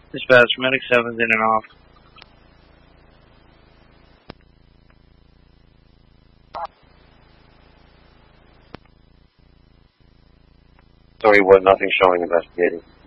Dispatch, Medic 7's in and off. Sorry, what? Nothing showing investigating.